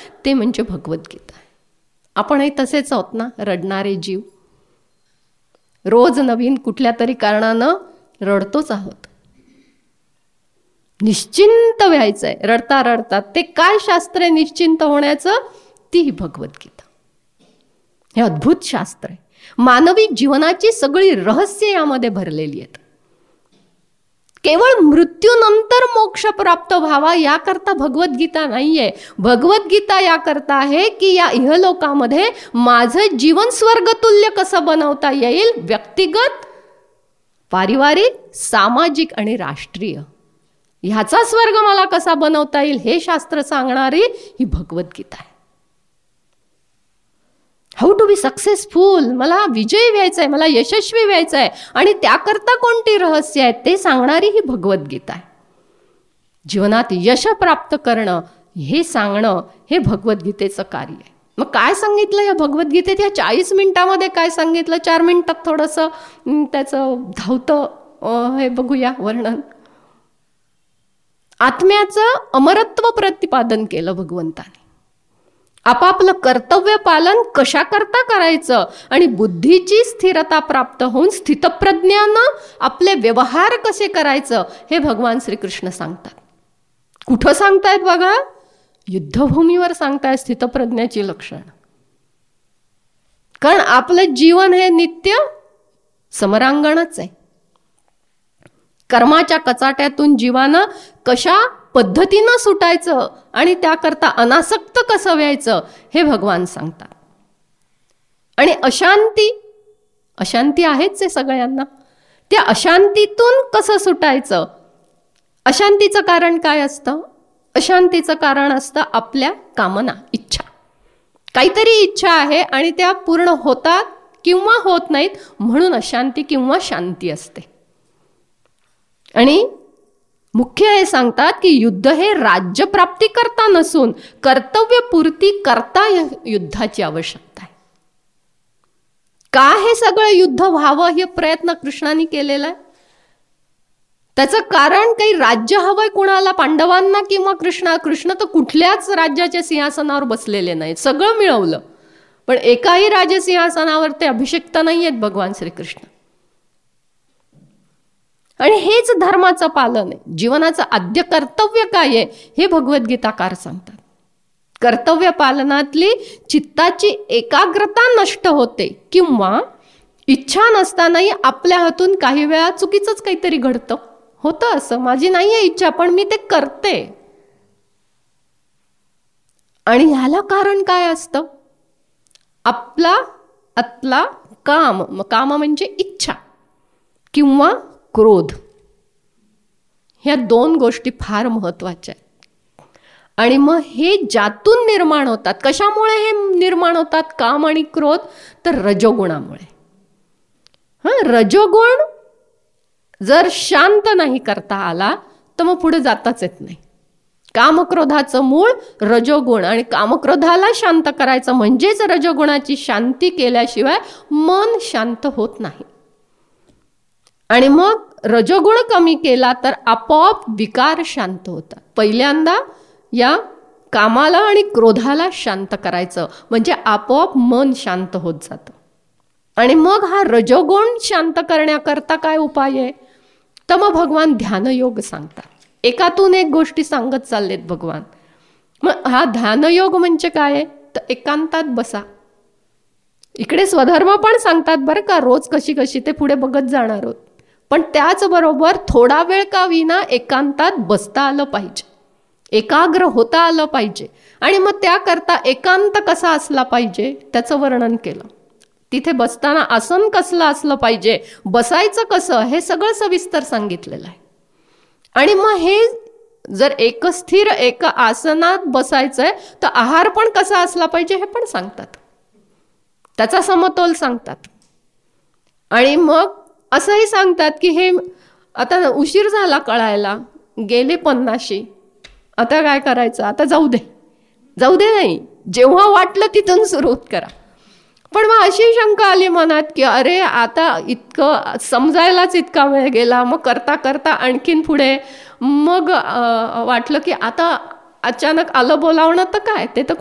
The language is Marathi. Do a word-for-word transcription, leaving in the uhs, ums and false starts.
ते म्हणजे भगवद्गीता. आपणही तसेच आहोत ना, रडणारे जीव. रोज नवीन कुठल्या तरी कारणानं रडतोच आहोत. निश्चिंत व्हायचंय रडता रडता. ते काय शास्त्र आहे निश्चिंत होण्याचं? ती ही भगवद्गीता. हे अद्भुत शास्त्र आहे. मानवी जीवनाची सगळी रहस्य यामध्ये भरलेली आहेत. केवळ मृत्यूनंतर मोक्ष प्राप्त व्हावा याकरता भगवद्गीता नाहीये. भगवद्गीता याकरता आहे की या इहलोकामध्ये माझं जीवन स्वर्गतुल्य कसं बनवता येईल, व्यक्तिगत, पारिवारिक, सामाजिक आणि राष्ट्रीय. ह्याचा स्वर्ग मला कसा बनवता येईल हे शास्त्र सांगणारी ही भगवद्गीता आहे. हाऊ टू बी सक्सेसफुल, मला विजयी व्हायचं आहे, मला यशस्वी व्हायचं आहे आणि त्याकरता कोणती रहस्य आहेत ते सांगणारी ही भगवद्गीता आहे. जीवनात यश प्राप्त करणं हे सांगणं हे भगवद्गीतेचं कार्य आहे. मग काय सांगितलं या भगवद्गीतेत? या चाळीस मिनिटामध्ये काय सांगितलं? चार मिनिटात थोडंसं त्याचं धावतं हे बघूया वर्णन. आत्म्याचं अमरत्व प्रतिपादन केलं भगवंताने. आपापलं कर्तव्य पालन कशा करता करायचं आणि बुद्धीची स्थिरता प्राप्त होऊन स्थितप्रज्ञानं आपले व्यवहार कसे करायचं हे भगवान श्रीकृष्ण सांगतात. कुठं सांगतायत बघा? युद्धभूमीवर सांगतायत स्थितप्रज्ञाची लक्षण. कारण आपलं जीवन हे नित्य समरांगणच आहे. कर्माच्या कचाट्यातून जीवानं कशा पद्धतीनं सुटायचं आणि त्याकरता अनासक्त कसं व्हायचं हे भगवान सांगतात. आणि अशांती अशांती आहेच आहे सगळ्यांना. त्या अशांतीतून कसं सुटायचं? अशांतीचं कारण काय असतं? अशांतीचं कारण असतं आपल्या कामना, इच्छा. काहीतरी इच्छा आहे आणि त्या पूर्ण होतात किंवा होत नाहीत म्हणून अशांती किंवा शांती असते. आणि मुख्य हे सांगतात की युद्ध हे राज्यप्राप्ती करता नसून कर्तव्यपूर्ती करता युद्धाची आवश्यकता आहे. का हे सगळं युद्ध व्हावं हे प्रयत्न कृष्णाने केलेला आहे? त्याचं कारण काही राज्य हवंय कुणाला, पांडवांना किंवा कृष्णा? कृष्ण तर कुठल्याच राज्याच्या सिंहासनावर बसलेले नाहीत, सगळं मिळवलं. पण एकाही राजसिंहासनावर ते अभिषिक्त नाही आहेत भगवान श्रीकृष्ण. आणि हेच धर्माचं पालन आहे. जीवनाचं आद्य कर्तव्य काय आहे हे भगवद्गीताकार सांगतात. कर्तव्य पालनातली चित्ताची एकाग्रता नष्ट होते किंवा इच्छा नसतानाही आपल्या हातून काही वेळा चुकीचंच काहीतरी घडतं. होतं असं, माझी नाही आहे इच्छा पण मी ते करते. आणि ह्याला कारण काय असतं? आपला आतला काम, काम म्हणजे इच्छा किंवा क्रोध. ह्या दोन गोष्टी फार महत्वाच्या आहेत. आणि मग हे ज्यातून निर्माण होतात, कशामुळे हे निर्माण होतात काम आणि क्रोध? तर रजोगुणामुळे. हा, रजोगुण जर शांत नाही करता आला तर मग पुढे जाताच येत नाही. कामक्रोधाचं मूळ रजोगुण आणि कामक्रोधाला शांत करायचं म्हणजेच रजोगुणाची शांती केल्याशिवाय मन शांत होत नाही. आणि मग रजोगुण कमी केला तर आपोआप विकार शांत होतात. पहिल्यांदा या कामाला आणि क्रोधाला शांत करायचं म्हणजे आपोआप मन शांत होत जातं. आणि मग हा रजोगुण शांत करण्याकरता काय उपाय आहे? तर मग भगवान ध्यानयोग सांगतात. एकातून एक गोष्टी सांगत चाललेत भगवान. मग हा ध्यानयोग म्हणजे काय आहे? तर एकांतात बसा. इकडे स्वधर्म पण सांगतात बरं का, रोज कशी कशी ते पुढे बघत जाणार आहोत. पण त्याचबरोबर थोडा वेळ का विना एकांतात बसता आलं पाहिजे, एकाग्र होता आलं पाहिजे. आणि मग त्याकरता एकांत कसा असला पाहिजे त्याचं वर्णन केलं. तिथे बसताना आसन कसलं असलं पाहिजे, बसायचं कसं, हे सगळं सविस्तर सांगितलेलं आहे. आणि मग हे जर एक स्थिर एक आसनात बसायचंय तर आहार पण कसा असला पाहिजे हे पण सांगतात, त्याचा समतोल सांगतात. आणि मग असंही सांगतात की हे आता उशीर झाला कळायला, गेले पन्नाशी, आता काय करायचं? आता जाऊ दे, जाऊ दे नाही, जेव्हा वाटलं तिथून सुरुवात करा. पण मग अशी शंका आली मनात की अरे आता इतकं समजायलाच इतका वेळ गेला, मग करता करता आणखीन पुढे मग वाटलं की आता अचानक आलं बोलावणं तर काय, ते तर